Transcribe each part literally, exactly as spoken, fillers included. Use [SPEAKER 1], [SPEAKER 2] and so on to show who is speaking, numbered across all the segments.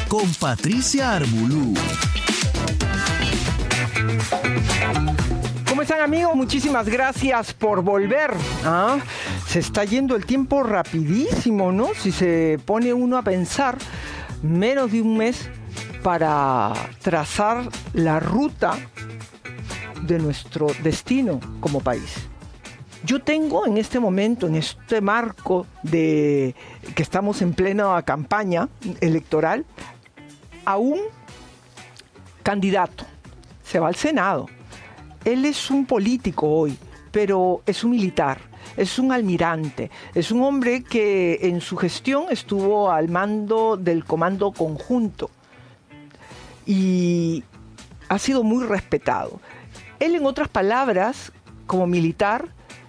[SPEAKER 1] con Patricia Armbulú.
[SPEAKER 2] ¿Cómo están, amigos? Muchísimas gracias por volver. ¿Ah? Se está yendo el tiempo rapidísimo, ¿no? Si se pone uno a pensar, menos de un mes para trazar la ruta de nuestro destino como país. Yo tengo en este momento, en este marco de que estamos en plena campaña electoral, a un candidato. Se va al Senado. Él es un político hoy, pero es un militar, es un almirante, es un hombre que en su gestión estuvo al mando del Comando Conjunto y ha sido muy respetado. Él, en otras palabras, como militar,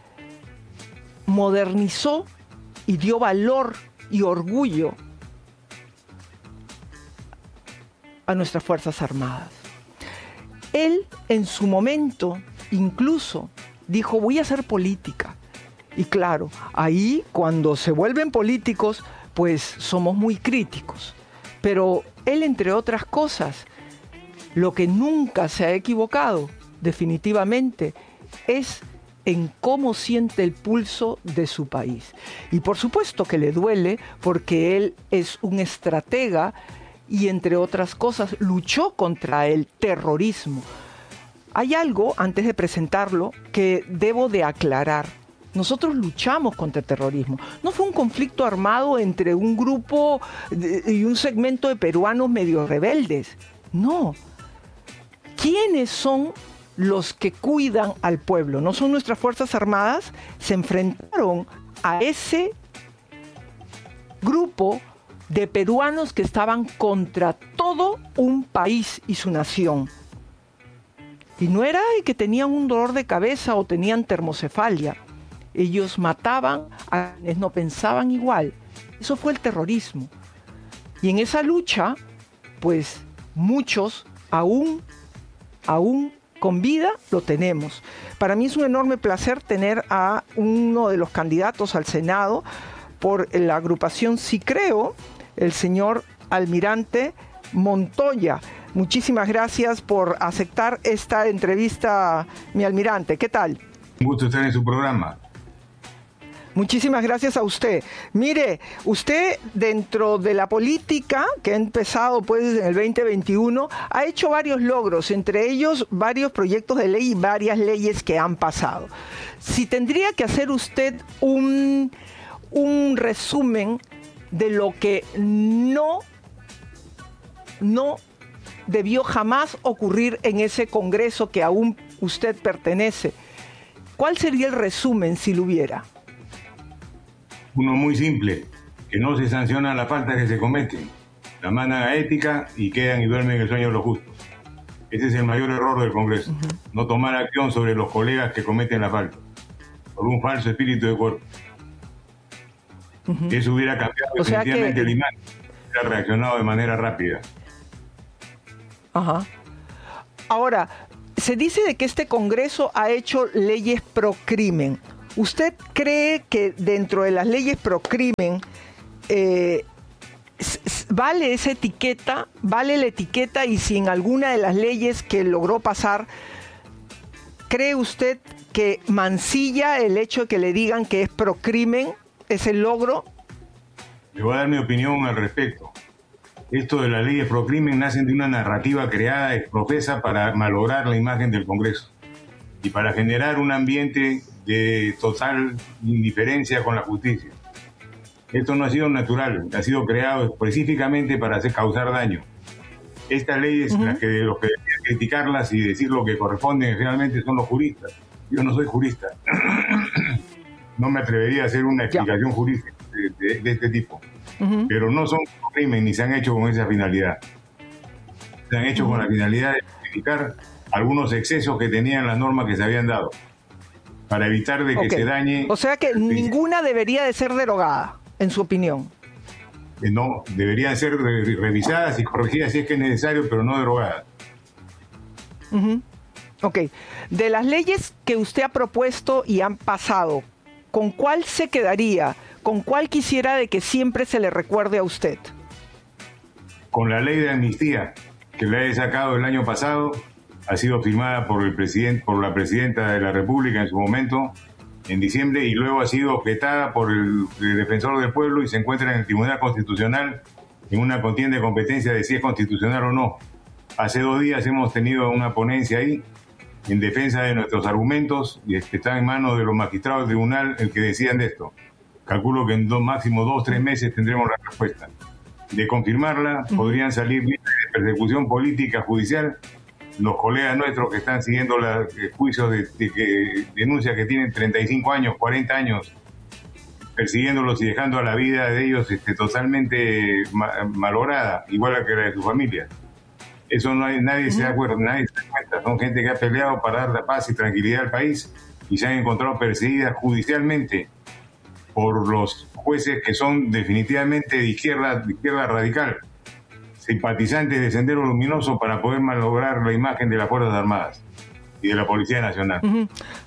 [SPEAKER 2] modernizó y dio valor y orgullo a nuestras Fuerzas Armadas. Él, en su momento, incluso dijo, voy a hacer política. Y claro, ahí cuando se vuelven políticos, pues somos muy críticos. Pero él, entre otras cosas, lo que nunca se ha equivocado, definitivamente, es en cómo siente el pulso de su país. Y por supuesto que le duele, porque él es un estratega y, entre otras cosas, luchó contra el terrorismo. Hay algo, antes de presentarlo, que debo de aclarar. Nosotros luchamos contra el terrorismo. No fue un conflicto armado entre un grupo y un segmento de peruanos medio rebeldes. No. ¿Quiénes son los que cuidan al pueblo? ¿No son nuestras Fuerzas Armadas? Se enfrentaron a ese grupo de peruanos que estaban contra todo un país y su nación. Y no era que tenían un dolor de cabeza o tenían termocefalia. Ellos mataban a quienes no pensaban igual. Eso fue el terrorismo. Y en esa lucha, pues muchos aún, aún con vida lo tenemos. Para mí es un enorme placer tener a uno de los candidatos al Senado por la agrupación Sí Creo, el señor almirante Montoya. Muchísimas gracias por aceptar esta entrevista, mi almirante. ¿Qué tal?
[SPEAKER 3] Un gusto estar en su programa.
[SPEAKER 2] Muchísimas gracias a usted. Mire, usted dentro de la política, que ha empezado pues en el veinte veintiuno, ha hecho varios logros, entre ellos varios proyectos de ley y varias leyes que han pasado. Si tendría que hacer usted un, un resumen de lo que no, no debió jamás ocurrir en ese Congreso que aún usted pertenece, ¿cuál sería el resumen si lo hubiera?
[SPEAKER 3] Uno muy simple, que no se sancionan las faltas que se cometen, la mandan a ética y quedan y duermen el sueño de los justos. Ese es el mayor error del Congreso, uh-huh. No tomar acción sobre los colegas que cometen la falta, por un falso espíritu de cuerpo. Uh-huh. Eso hubiera cambiado o definitivamente que... el imán, hubiera reaccionado de manera rápida.
[SPEAKER 2] Ajá. Ahora, se dice de que este Congreso ha hecho leyes pro crimen. ¿Usted cree que dentro de las leyes pro crimen eh, vale esa etiqueta, vale la etiqueta, y si en alguna de las leyes que logró pasar, cree usted que mancilla el hecho de que le digan que es pro crimen, ese logro?
[SPEAKER 3] Le voy a dar mi opinión al respecto. Esto de las leyes pro crimen nacen de una narrativa creada ex profesa para malograr la imagen del Congreso y para generar un ambiente de total indiferencia con la justicia. Esto no ha sido natural, ha sido creado específicamente para hacer causar daño. Estas leyes, uh-huh. las que los que deberían criticarlas y decir lo que corresponde realmente son los juristas. Yo no soy jurista. No me atrevería a hacer una explicación yeah. jurídica de, de, de este tipo. Uh-huh. Pero no son crímenes ni se han hecho con esa finalidad. Se han hecho uh-huh. con la finalidad de justificar algunos excesos que tenían las normas que se habían dado, para evitar de que okay. se dañe...
[SPEAKER 2] O sea que ninguna debería de ser derogada, en su opinión.
[SPEAKER 3] Eh, no, deberían ser re- revisadas y corregidas si es que es necesario, pero no derogadas.
[SPEAKER 2] Uh-huh. Ok. De las leyes que usted ha propuesto y han pasado, ¿con cuál se quedaría? ¿Con cuál quisiera de que siempre se le recuerde a usted?
[SPEAKER 3] con la ley de amnistía que la he sacado el año pasado, ha sido firmada por el presidente, por la presidenta de la República en su momento, en diciembre, y luego ha sido objetada por el, el defensor del pueblo y se encuentra en el Tribunal Constitucional en una contienda de competencia de si es constitucional o no. Hace dos días hemos tenido una ponencia ahí en defensa de nuestros argumentos y está en manos de los magistrados del tribunal el que decían de esto. Calculo que en dos, máximo dos, tres meses tendremos la respuesta. De confirmarla, podrían salir libres de persecución política judicial los colegas nuestros que están siguiendo los juicios de, de, de denuncias que tienen treinta y cinco años, cuarenta años, persiguiéndolos y dejando a la vida de ellos este, totalmente ma malograda, igual a que la de su familia. Eso no hay, nadie se da acuerdo, nadie se da cuenta. Son gente que ha peleado para dar la paz y tranquilidad al país y se han encontrado perseguidas judicialmente por los jueces que son definitivamente de izquierda, de izquierda radical, simpatizantes de Sendero Luminoso para poder malograr la imagen de las Fuerzas Armadas y de la Policía Nacional.
[SPEAKER 2] Uh-huh.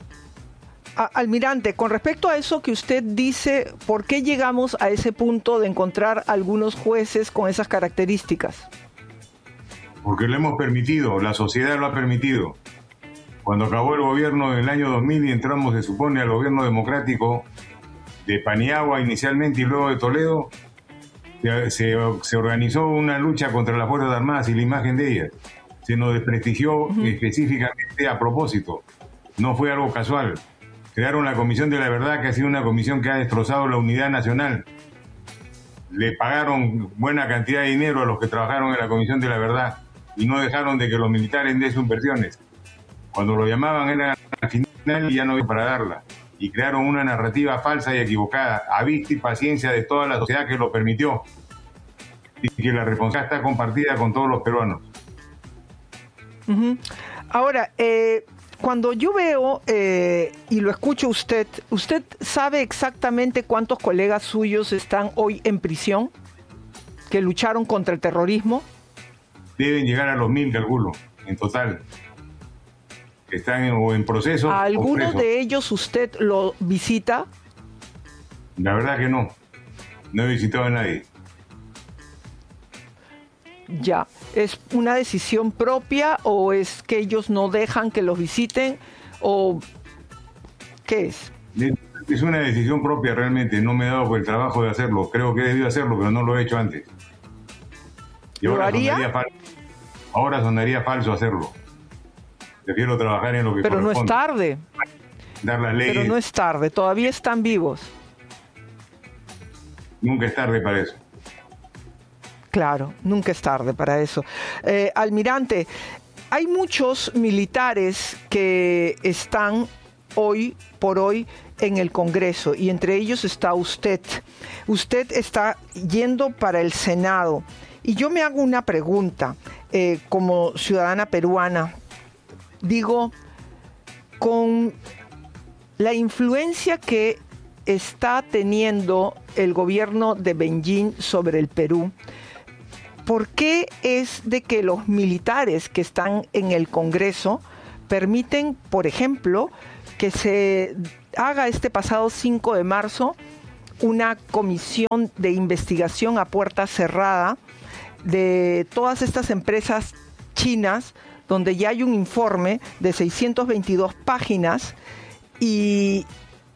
[SPEAKER 2] Almirante, con respecto a eso que usted dice, ¿por qué llegamos a ese punto de encontrar algunos jueces con esas características?
[SPEAKER 3] Porque lo hemos permitido, la sociedad lo ha permitido. Cuando acabó el gobierno del año dos mil y entramos, se supone, al gobierno democrático de Paniagua inicialmente y luego de Toledo, se, se, se organizó una lucha contra las Fuerzas Armadas y la imagen de ellas. Se nos desprestigió uh-huh. específicamente a propósito. No fue algo casual. Crearon la Comisión de la Verdad, que ha sido una comisión que ha destrozado la unidad nacional. Le pagaron buena cantidad de dinero a los que trabajaron en la Comisión de la Verdad y no dejaron de que los militares den sus versiones. Cuando lo llamaban era al final y ya no había para darla. Y crearon una narrativa falsa y equivocada, a vista y paciencia de toda la sociedad que lo permitió. Y que la responsabilidad está compartida con todos los peruanos.
[SPEAKER 2] Uh-huh. Ahora, eh, cuando yo veo eh, y lo escucho usted, ¿usted sabe exactamente cuántos colegas suyos están hoy en prisión que lucharon contra el terrorismo?
[SPEAKER 3] Deben llegar a los mil, calculo, en total. Están en, o en proceso.
[SPEAKER 2] ¿A algunos de ellos usted lo visita?
[SPEAKER 3] La verdad que no. No he visitado a nadie.
[SPEAKER 2] Ya. ¿Es una decisión propia o es que ellos no dejan que los visiten? ¿O qué es?
[SPEAKER 3] Es una decisión propia realmente. No me he dado por el trabajo de hacerlo. Creo que he debido hacerlo, pero no lo he hecho antes. Y
[SPEAKER 2] ¿Lo
[SPEAKER 3] ahora
[SPEAKER 2] haría?
[SPEAKER 3] Sonaría falso. Ahora sonaría falso hacerlo. Prefiero trabajar en lo que
[SPEAKER 2] Pero
[SPEAKER 3] corresponde.
[SPEAKER 2] no es tarde.
[SPEAKER 3] Dar las leyes.
[SPEAKER 2] Pero no es tarde. Todavía están vivos.
[SPEAKER 3] Nunca es tarde para eso.
[SPEAKER 2] Claro, nunca es tarde para eso. Eh, Almirante, hay muchos militares que están hoy por hoy en el Congreso y entre ellos está usted. Usted está yendo para el Senado y yo me hago una pregunta eh, como ciudadana peruana. Digo, con la influencia que está teniendo el gobierno de Beijing sobre el Perú, ¿por qué es de que los militares que están en el Congreso permiten, por ejemplo, que se haga este pasado cinco de marzo una comisión de investigación a puerta cerrada de todas estas empresas chinas, donde ya hay un informe de seiscientas veintidós páginas y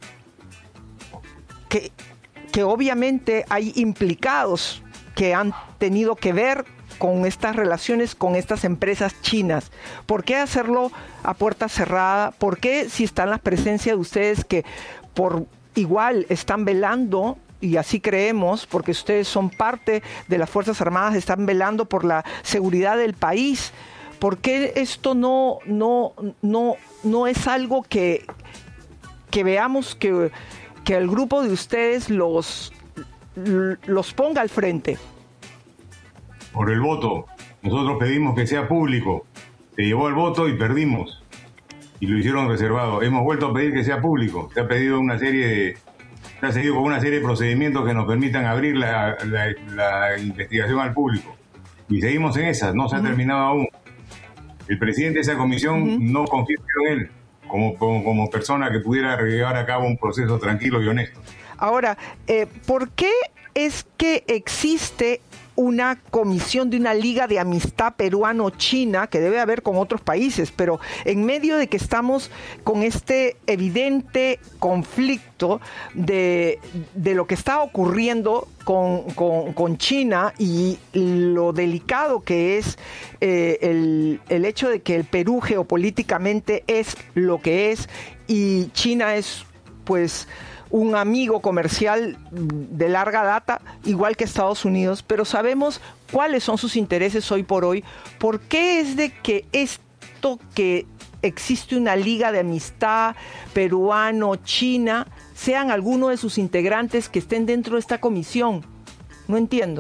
[SPEAKER 2] que, que obviamente hay implicados que han tenido que ver con estas relaciones con estas empresas chinas? ¿Por qué hacerlo a puerta cerrada? ¿Por qué, si están las presencias de ustedes que por igual están velando, y así creemos, porque ustedes son parte de las Fuerzas Armadas, están velando por la seguridad del país? ¿Por qué esto no, no, no, no es algo que, que veamos que, que el grupo de ustedes los, los ponga al frente?
[SPEAKER 3] Por el voto. Nosotros pedimos que sea público. Se llevó el voto y perdimos. Y lo hicieron reservado. Hemos vuelto a pedir que sea público. Se ha pedido una serie de... Se ha seguido con una serie de procedimientos que nos permitan abrir la, la, la investigación al público. Y seguimos en esas. No se ha uh-huh. terminado aún. El presidente de esa comisión uh-huh. no confió en él como, como, como persona que pudiera llevar a cabo un proceso tranquilo y honesto.
[SPEAKER 2] Ahora, eh, ¿por qué es que existe una comisión de una liga de amistad peruano-china que debe haber con otros países, pero en medio de que estamos con este evidente conflicto de, de lo que está ocurriendo con, con, con China y lo delicado que es eh, el, el hecho de que el Perú geopolíticamente es lo que es y China es pues un amigo comercial de larga data, igual que Estados Unidos, pero sabemos cuáles son sus intereses hoy por hoy. ¿Por qué es de que esto que existe una liga de amistad peruano-china sean algunos de sus integrantes que estén dentro de esta comisión? No entiendo.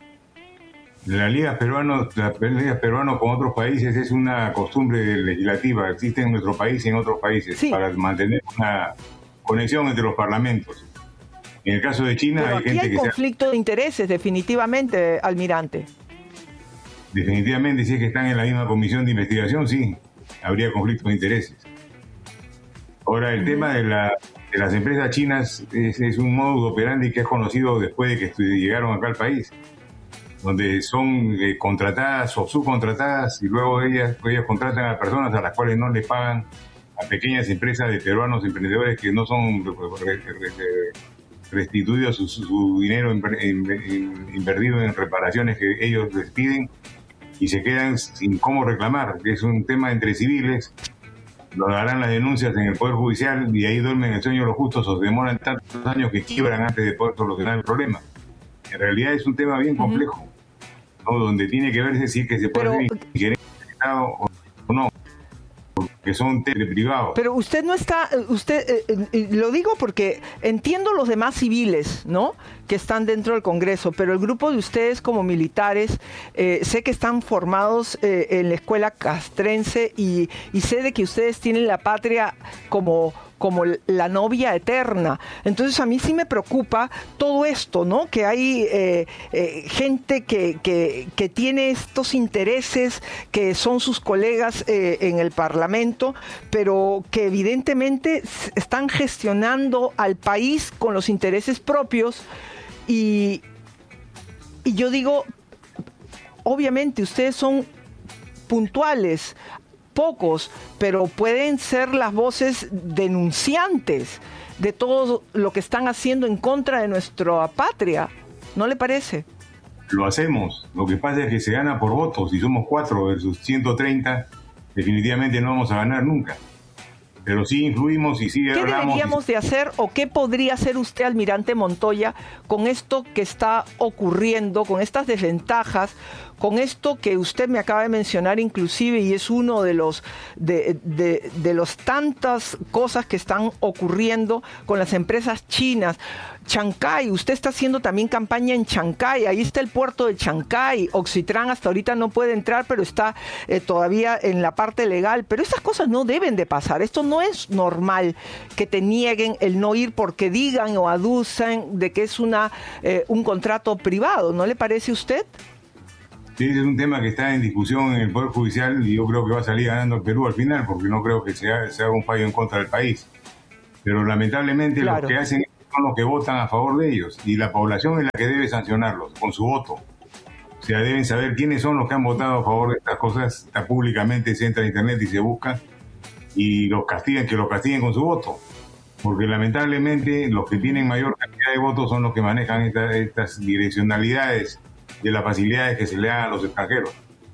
[SPEAKER 3] La liga peruano, la liga peruano con otros países es una costumbre legislativa, existe en nuestro país y en otros países, sí, para mantener una conexión entre los parlamentos. En el caso de China
[SPEAKER 2] pero
[SPEAKER 3] hay
[SPEAKER 2] aquí
[SPEAKER 3] gente
[SPEAKER 2] hay
[SPEAKER 3] que
[SPEAKER 2] conflicto se... de intereses, definitivamente, almirante.
[SPEAKER 3] Definitivamente, si es que están en la misma comisión de investigación, sí, habría conflicto de intereses. Ahora, el uh-huh. tema de, la, de las empresas chinas es, es un modus operandi que es conocido después de que llegaron acá al país, donde son eh, contratadas o subcontratadas y luego ellas, ellas contratan a personas a las cuales no les pagan, a pequeñas empresas de peruanos emprendedores que no son restituidos su, su dinero invertido en reparaciones que ellos les piden y se quedan sin cómo reclamar, que es un tema entre civiles. Lo darán las denuncias en el Poder Judicial y ahí duermen el sueño los justos o se demoran tantos años que quiebran antes de poder solucionar el problema. En realidad es un tema bien complejo, uh-huh. ¿no? Donde tiene que verse si es que se puede Pero... hacer injerencia del Estado o no, que son temas privados.
[SPEAKER 2] Pero usted no está, usted eh, eh, lo digo porque entiendo los demás civiles, ¿no?, que están dentro del Congreso, pero el grupo de ustedes como militares, eh, sé que están formados eh, en la escuela castrense y, y sé de que ustedes tienen la patria como como la novia eterna. Entonces a mí sí me preocupa todo esto, ¿no? Que hay eh, eh, gente que, que, que tiene estos intereses, que son sus colegas eh, en el Parlamento, pero que evidentemente están gestionando al país con los intereses propios y, y yo digo, obviamente ustedes son puntuales, pocos, pero pueden ser las voces denunciantes de todo lo que están haciendo en contra de nuestra patria, ¿no le parece?
[SPEAKER 3] Lo hacemos, lo que pasa es que se gana por votos, si somos cuatro versus ciento treinta, definitivamente no vamos a ganar nunca, pero sí influimos y sí
[SPEAKER 2] ¿Qué
[SPEAKER 3] hablamos. ¿Qué
[SPEAKER 2] deberíamos
[SPEAKER 3] y...
[SPEAKER 2] de hacer o qué podría hacer usted, almirante Montoya, con esto que está ocurriendo, con estas desventajas, con esto que usted me acaba de mencionar inclusive, y es uno de los de, de, de los tantas cosas que están ocurriendo con las empresas chinas? Chancay, usted está haciendo también campaña en Chancay, ahí está el puerto de Chancay, Oxitrán hasta ahorita no puede entrar, pero está eh, todavía en la parte legal, pero esas cosas no deben de pasar, esto no es normal que te nieguen el no ir porque digan o aducen de que es una eh, un contrato privado, ¿no le parece a usted?
[SPEAKER 3] Sí, es un tema que está en discusión en el Poder Judicial y yo creo que va a salir ganando el Perú al final, porque no creo que se haga, se haga un fallo en contra del país. Pero lamentablemente claro. Los que hacen son los que votan a favor de ellos y la población es la que debe sancionarlos con su voto. O sea, deben saber quiénes son los que han votado a favor de estas cosas. Está públicamente, se entra a internet y se busca y los castigan, que los castiguen con su voto. Porque lamentablemente los que tienen mayor cantidad de votos son los que manejan esta, estas direccionalidades de las facilidades que se le dan a los extranjeros.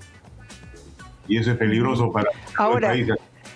[SPEAKER 3] Y eso es peligroso para
[SPEAKER 2] ahora,
[SPEAKER 3] el país.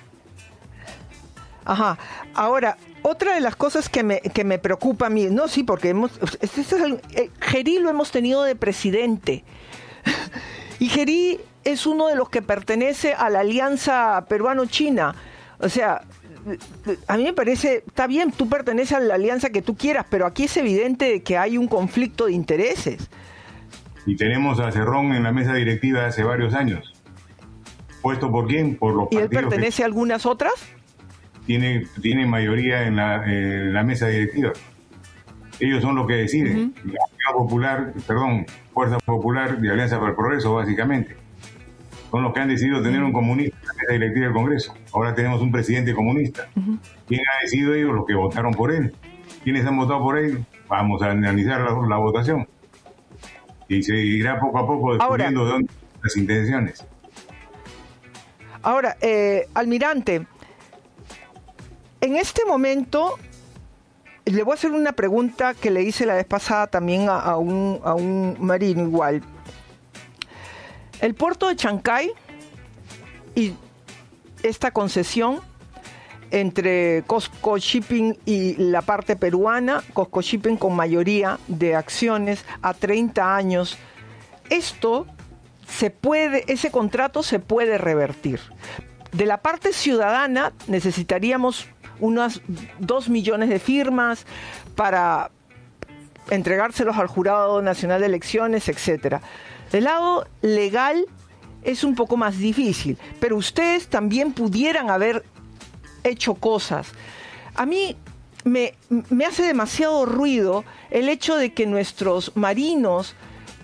[SPEAKER 2] Ajá. Ahora, otra de las cosas que me, que me preocupa a mí, no, sí, porque hemos, este es el, el, Gerí lo hemos tenido de presidente. Y Gerí es uno de los que pertenece a la alianza peruano-china. O sea, a mí me parece, está bien, tú perteneces a la alianza que tú quieras, pero aquí es evidente que hay un conflicto de intereses.
[SPEAKER 3] Y tenemos a Cerrón en la mesa directiva hace varios años. ¿Puesto por quién? Por los
[SPEAKER 2] ¿Y
[SPEAKER 3] partidos.
[SPEAKER 2] él pertenece a algunas otras?
[SPEAKER 3] Tiene, tiene mayoría en la, en la mesa directiva. Ellos son los que deciden. Uh-huh. La Fuerza Popular, perdón, Fuerza Popular de Alianza para el Progreso, básicamente. Son los que han decidido tener un comunista en la mesa directiva del Congreso. Ahora tenemos un presidente comunista. Uh-huh. ¿Quién ha decidido ellos? Los que votaron por él. ¿Quiénes han votado por él? Vamos a analizar la, la votación. y se irá poco a poco descubriendo ahora, de dónde están las intenciones.
[SPEAKER 2] Ahora, eh, almirante, en este momento le voy a hacer una pregunta que le hice la vez pasada también a, a, un, a un marino igual. El puerto de Chancay y esta concesión entre COSCO Shipping y la parte peruana, COSCO Shipping con mayoría de acciones a treinta años, esto se puede, ese contrato se puede revertir. De la parte ciudadana necesitaríamos unos dos millones de firmas para entregárselos al Jurado Nacional de Elecciones, etcétera. Del lado legal es un poco más difícil, pero ustedes también pudieran haber hecho cosas. A mí me, me hace demasiado ruido el hecho de que nuestros marinos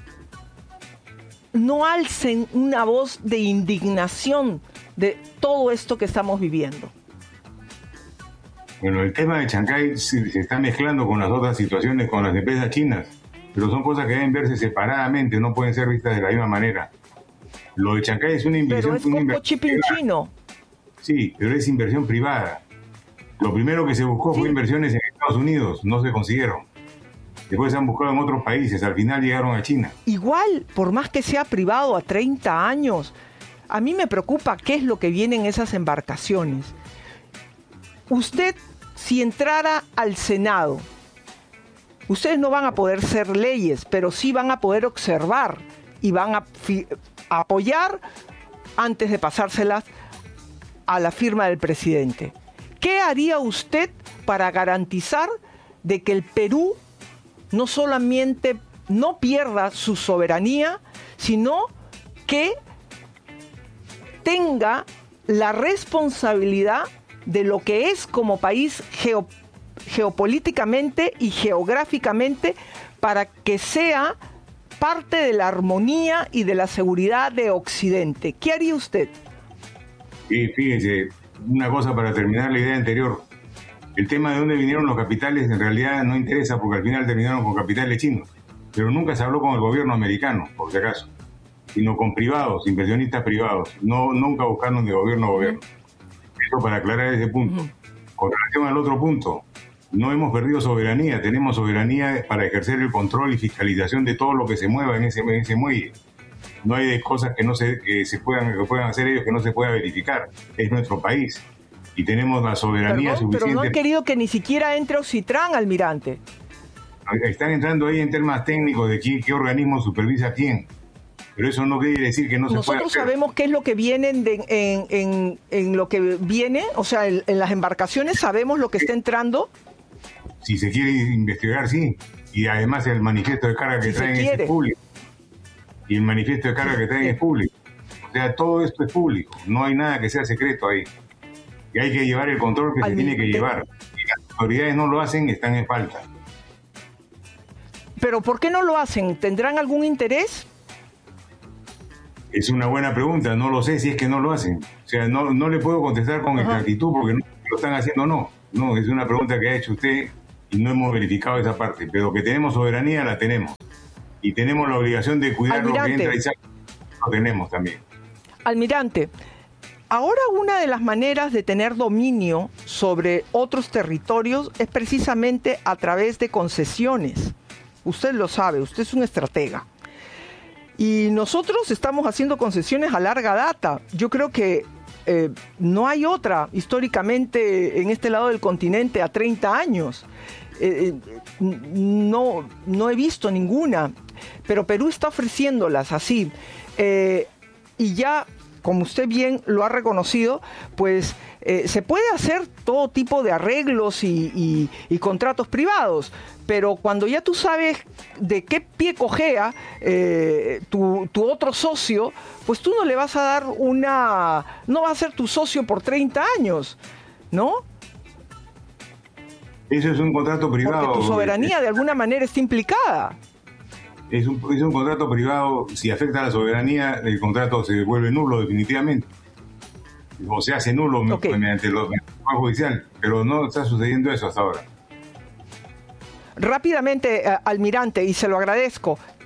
[SPEAKER 2] no alcen una voz de indignación de todo esto que estamos viviendo.
[SPEAKER 3] Bueno, el tema de Chancay se, se está mezclando con las otras situaciones, con las empresas chinas, pero son cosas que deben verse separadamente, no pueden ser vistas de la misma manera. Lo de Chancay es una inversión...
[SPEAKER 2] Pero es COSCO Shipping chino.
[SPEAKER 3] Sí, pero es inversión privada. Lo primero que se buscó sí. fue inversiones en Estados Unidos, no se consiguieron. Después se han buscado en otros países, al final llegaron a China.
[SPEAKER 2] Igual, por más que sea privado a treinta años, a mí me preocupa qué es lo que viene en esas embarcaciones. Usted, si entrara al Senado, ustedes no van a poder hacer leyes, pero sí van a poder observar y van a, fi- a apoyar antes de pasárselas a la firma del presidente. ¿Qué haría usted para garantizar de que el Perú no solamente no pierda su soberanía, sino que tenga la responsabilidad de lo que es como país geo, geopolíticamente y geográficamente para que sea parte de la armonía y de la seguridad de Occidente? ¿Qué haría usted?
[SPEAKER 3] Sí, fíjense, una cosa para terminar la idea anterior. El tema de dónde vinieron los capitales en realidad no interesa porque al final terminaron con capitales chinos. Pero nunca se habló con el gobierno americano, por si acaso, sino con privados, inversionistas privados, no nunca buscando de gobierno a gobierno. Eso para aclarar ese punto. Con relación al otro punto, no hemos perdido soberanía, tenemos soberanía para ejercer el control y fiscalización de todo lo que se mueva en ese, en ese muelle. No hay de cosas que no se, que se puedan, que puedan hacer ellos que no se pueda verificar. Es nuestro país y tenemos la soberanía
[SPEAKER 2] Perdón,
[SPEAKER 3] suficiente.
[SPEAKER 2] Pero no han querido que ni siquiera entre Ocitran, almirante.
[SPEAKER 3] Están entrando ahí en temas técnicos de quién, qué organismo supervisa a quién. Pero eso no quiere decir que no se pueda hacer.
[SPEAKER 2] Nosotros sabemos qué es lo que viene de, en, en, en lo que viene, o sea, en, en las embarcaciones sabemos lo que está entrando.
[SPEAKER 3] Si se quiere investigar, sí. Y además el manifiesto de carga que si traen es público. Y el manifiesto de carga que traen sí. es público. O sea, todo esto es público. No hay nada que sea secreto ahí. Y hay que llevar el control que Al se tiene que llevar. Si las autoridades no lo hacen, están en falta.
[SPEAKER 2] ¿Pero por qué no lo hacen? ¿Tendrán algún interés?
[SPEAKER 3] Es una buena pregunta, no lo sé si es que no lo hacen. O sea, no, no le puedo contestar con Ajá. exactitud porque no lo están haciendo o no. No, es una pregunta que ha hecho usted y no hemos verificado esa parte. Pero que tenemos soberanía, la tenemos. Y tenemos la obligación de cuidar Almirante. Lo que entra y sale. Lo tenemos también.
[SPEAKER 2] Almirante, ahora una de las maneras de tener dominio sobre otros territorios es precisamente a través de concesiones. Usted lo sabe, usted es un estratega. Y nosotros estamos haciendo concesiones a larga data. Yo creo que eh, no hay otra históricamente en este lado del continente a treinta años. Eh, eh, no, no he visto ninguna, pero Perú está ofreciéndolas así. Eh, y ya, como usted bien lo ha reconocido, pues eh, se puede hacer todo tipo de arreglos y, y, y contratos privados. Pero cuando ya tú sabes de qué pie cojea eh, tu, tu otro socio, pues tú no le vas a dar una... no va a ser tu socio por treinta años, ¿no?
[SPEAKER 3] Eso es un contrato privado.
[SPEAKER 2] Porque tu soberanía de alguna manera está implicada.
[SPEAKER 3] Es un, es un contrato privado. Si afecta a la soberanía, el contrato se vuelve nulo definitivamente. O se hace nulo okay. mediante el Poder Judicial. Pero no está sucediendo eso hasta ahora.
[SPEAKER 2] Rápidamente, eh, almirante, y se lo agradezco,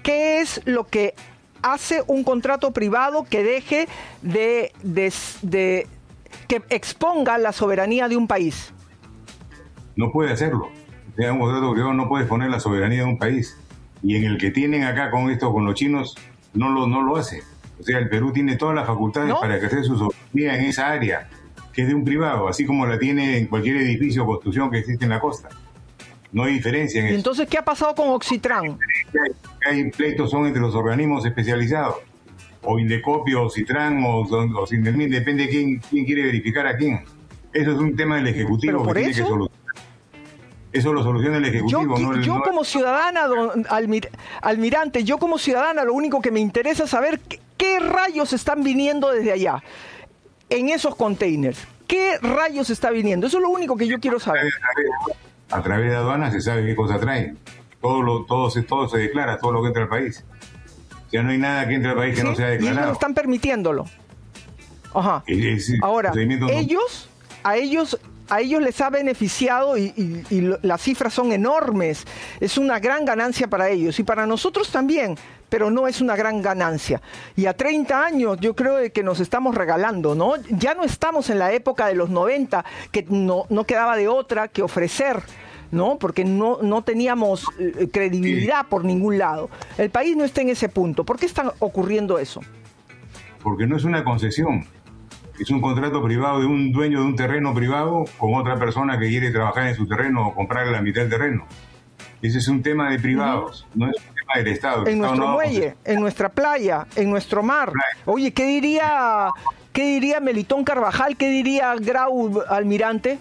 [SPEAKER 2] ¿qué es lo que hace un contrato privado que deje de, de, de que exponga la soberanía de un país?
[SPEAKER 3] No puede hacerlo. O sea, un contrato privado no puede exponer la soberanía de un país. Y en el que tienen acá con esto, con los chinos, no lo, no lo hace. O sea, el Perú tiene todas las facultades ¿no? para ejercer su soberanía en esa área, que es de un privado, así como la tiene en cualquier edificio o construcción que existe en la costa. No hay diferencia en
[SPEAKER 2] ¿Y
[SPEAKER 3] eso.
[SPEAKER 2] Entonces, ¿qué ha pasado con Oxitran?
[SPEAKER 3] Hay, hay pleitos son entre los organismos especializados, o Indecopio, o Citran, o, o Sindelmin, depende de quién, quién quiere verificar a quién. Eso es un tema del Ejecutivo que tiene eso? que solucionar. Eso lo soluciona el Ejecutivo.
[SPEAKER 2] Yo,
[SPEAKER 3] no,
[SPEAKER 2] yo
[SPEAKER 3] no,
[SPEAKER 2] como ciudadana, don Almir, Almirante, yo como ciudadana, lo único que me interesa es saber qué, qué rayos están viniendo desde allá, en esos containers. ¿Qué rayos está viniendo? Eso es lo único que yo quiero saber.
[SPEAKER 3] A través de aduanas se sabe qué cosa traen. Todo, lo, todo, se, todo se declara, todo lo que entra al país. Ya no hay nada que entre al país que
[SPEAKER 2] ¿Sí?
[SPEAKER 3] no sea declarado.
[SPEAKER 2] Y ellos están permitiéndolo. Ajá.
[SPEAKER 3] Es, es,
[SPEAKER 2] Ahora,
[SPEAKER 3] no...
[SPEAKER 2] ellos, a ellos... A ellos les ha beneficiado y, y, y lo, las cifras son enormes. Es una gran ganancia para ellos y para nosotros también, pero no es una gran ganancia. Y a treinta años yo creo que nos estamos regalando, ¿no? Ya no estamos en la época de los noventa, que no, no quedaba de otra que ofrecer, ¿no? Porque no, no teníamos eh, credibilidad sí. por ningún lado. El país no está en ese punto. ¿Por qué está ocurriendo eso?
[SPEAKER 3] Porque no es una concesión. Es un contrato privado de un dueño de un terreno privado con otra persona que quiere trabajar en su terreno o comprarle la mitad del terreno. Ese es un tema de privados, uh-huh. no es un tema del Estado. El
[SPEAKER 2] en
[SPEAKER 3] Estado
[SPEAKER 2] nuestro
[SPEAKER 3] no
[SPEAKER 2] muelle, en nuestra playa, en nuestro mar. Playa. Oye, ¿qué diría, qué diría Melitón Carvajal? ¿Qué diría Grau, Almirante?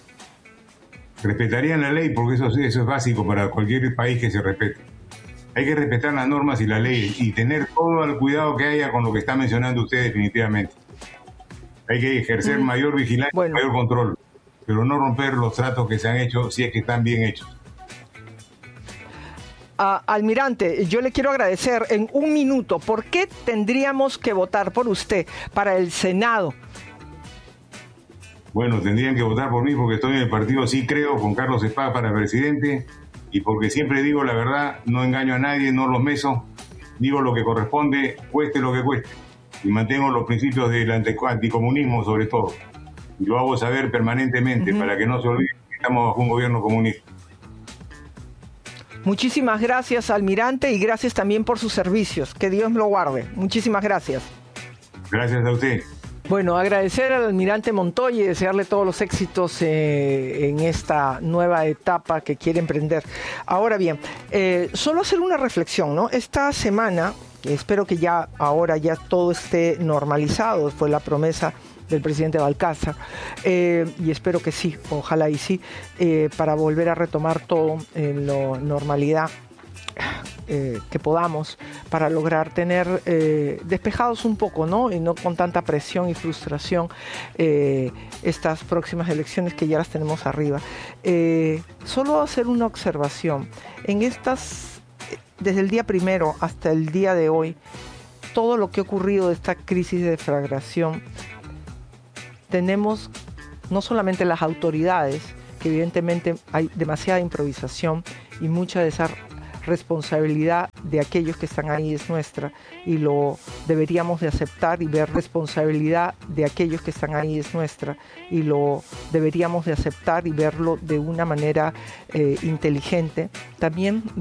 [SPEAKER 3] Respetarían la ley porque eso, eso es básico para cualquier país que se respete. Hay que respetar las normas y las leyes y tener todo el cuidado que haya con lo que está mencionando usted definitivamente. Hay que ejercer mm. mayor vigilancia, bueno. mayor control, pero no romper los tratos que se han hecho si es que están bien hechos.
[SPEAKER 2] Uh, Almirante, yo le quiero agradecer en un minuto. ¿Por qué tendríamos que votar por usted para el Senado?
[SPEAKER 3] Bueno, tendrían que votar por mí porque estoy en el partido Sí Creo con Carlos Espada para presidente y porque siempre digo la verdad, no engaño a nadie, no los meso, digo lo que corresponde, cueste lo que cueste. Y mantengo los principios del anticomunismo sobre todo. Y lo hago saber permanentemente uh-huh. para que no se olvide que estamos bajo un gobierno comunista.
[SPEAKER 2] Muchísimas gracias, Almirante, y gracias también por sus servicios. Que Dios lo guarde. Muchísimas gracias.
[SPEAKER 3] Gracias a usted.
[SPEAKER 2] Bueno, agradecer al Almirante Montoya y desearle todos los éxitos eh, en esta nueva etapa que quiere emprender. Ahora bien, eh, solo hacer una reflexión, ¿no? Esta semana... Espero que ya ahora ya todo esté normalizado, fue la promesa del presidente Balcázar, eh, y espero que sí, ojalá y sí, eh, para volver a retomar todo en la normalidad eh, que podamos, para lograr tener eh, despejados un poco, ¿no? Y no con tanta presión y frustración eh, estas próximas elecciones que ya las tenemos arriba. Eh, solo hacer una observación, en estas... Desde el día primero hasta el día de hoy, todo lo que ha ocurrido de esta crisis de deflagración, tenemos no solamente las autoridades, que evidentemente hay demasiada improvisación y mucha de esa responsabilidad de aquellos que están ahí es nuestra y lo deberíamos de aceptar, y ver responsabilidad de aquellos que están ahí es nuestra y lo deberíamos de aceptar y verlo de una manera eh, inteligente. También